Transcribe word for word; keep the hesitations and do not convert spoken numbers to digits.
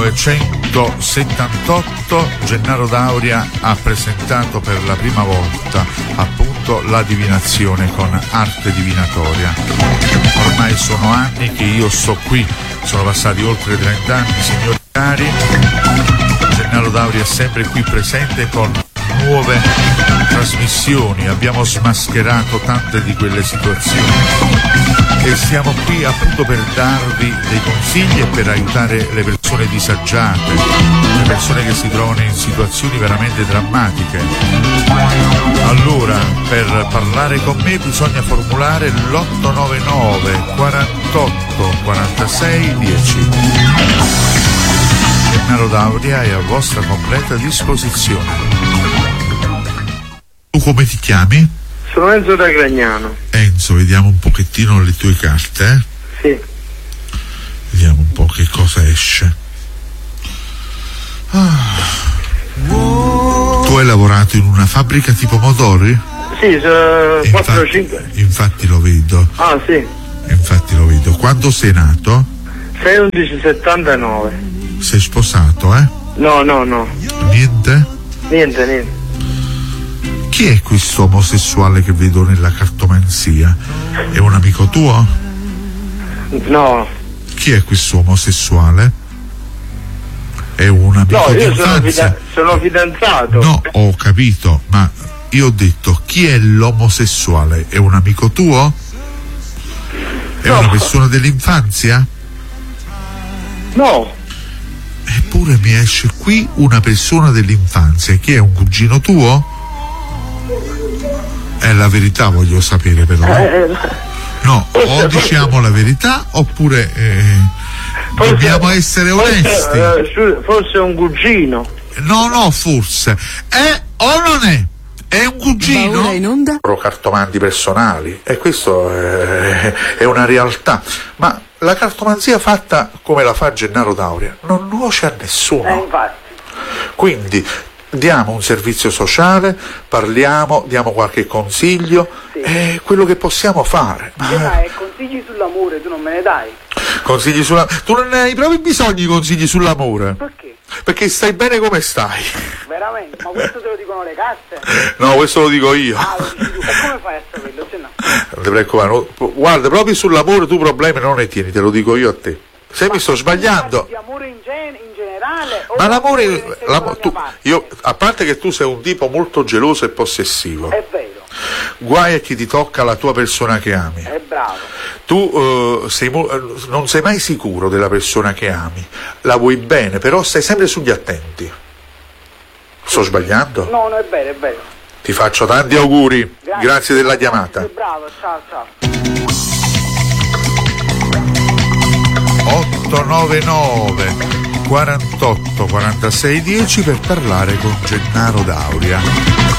millenovecentosettantotto Gennaro D'Auria ha presentato per la prima volta appunto la divinazione con arte divinatoria. Ormai sono anni che io sto qui, sono passati oltre trent'anni, signori cari. Gennaro D'Auria è sempre qui presente con nuove trasmissioni, abbiamo smascherato tante di quelle situazioni e siamo qui appunto per darvi dei consigli e per aiutare le persone disagiate, le persone che si trovano in situazioni veramente drammatiche. Allora, per parlare con me bisogna formulare l'otto nove nove quarantotto quarantasei dieci. Gennaro D'Auria è a vostra completa disposizione. Tu come ti chiami? Sono Enzo da Gragnano. Enzo, vediamo un pochettino le tue carte, eh? Sì. Vediamo un po' che cosa esce. Ah. Tu hai lavorato in una fabbrica tipo motori? Sì, sono quattro o Infatti, cinque. infatti lo vedo. Ah, sì. Infatti lo vedo. Quando sei nato? sei undici settantanove. Sei sposato, eh? No, no, no. Niente? Niente, niente. Chi è questo omosessuale che vedo nella cartomanzia? È un amico tuo? No. Chi è questo omosessuale? È un amico No, di io sono, infanzia? fida- sono fidanzato. No, ho capito, ma io ho detto chi è l'omosessuale? È un amico tuo? È No. una persona dell'infanzia? No. Eppure mi esce qui una persona dell'infanzia. Chi è, un cugino tuo? È la verità, voglio sapere però. Eh, No, o diciamo la verità oppure eh, forse- dobbiamo essere onesti. Forse, eh, su- forse un cugino. No, no, forse. È o non è? È un cugino? Va ora in onda? Cartomanti personali, e questo è, è una realtà. Ma la cartomanzia fatta come la fa Gennaro D'Auria non nuoce a nessuno. Eh, infatti. Quindi diamo un servizio sociale, parliamo, diamo qualche consiglio, Sì. è quello che possiamo fare. Che dai, consigli sull'amore tu non me ne dai? Consigli sulla... Tu non ne hai proprio bisogno di consigli sull'amore? Perché? Perché stai bene come stai. Veramente? Ma questo te lo dicono le carte? No, questo lo dico io. Ah, lo dici tu. E come fai a saperlo? Se no. Non ti preoccupare, no, guarda, proprio sull'amore tu problemi non ne tieni, te lo dico io a te. Se mi sto sbagliando. Di amore in, gen- in generale? O Ma l'amore, sei l'amo- dalla tu, mia parte? io, a parte che tu sei un tipo molto geloso e possessivo, È vero, guai a chi ti tocca la tua persona che ami. è bravo. Tu eh, sei mo- eh, non sei mai sicuro della persona che ami, la vuoi bene, però stai sempre sugli attenti. Sto sbagliando? No, no, è vero, è vero. Ti faccio tanti auguri, grazie, Grazie. della chiamata. Sei bravo, ciao, ciao. otto nove nove quarantotto quarantasei dieci per parlare con Gennaro D'Auria.